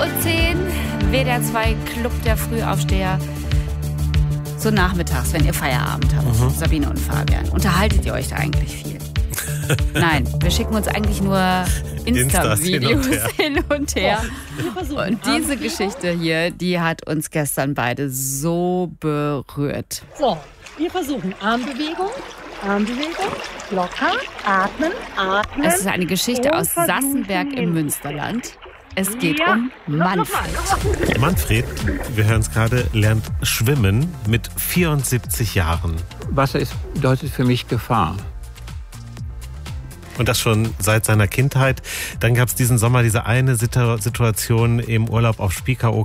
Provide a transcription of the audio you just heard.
5:10 Uhr, WDR 2 Club der Frühaufsteher. So nachmittags, wenn ihr Feierabend habt, Sabine und Fabian. Unterhaltet ihr euch da eigentlich viel? Nein, wir schicken uns eigentlich nur Insta-Videos hin und her. Und diese Geschichte hier, die hat uns gestern beide so berührt. So, wir versuchen Armbewegung, locker, atmen. Es ist eine Geschichte aus Sassenberg im Münsterland. Es geht um Manfred. Manfred, wir hören es gerade, lernt schwimmen mit 74 Jahren. Wasser bedeutet für mich Gefahr. Und das schon seit seiner Kindheit. Dann gab es diesen Sommer diese eine Situation im Urlaub auf Spiekeroog.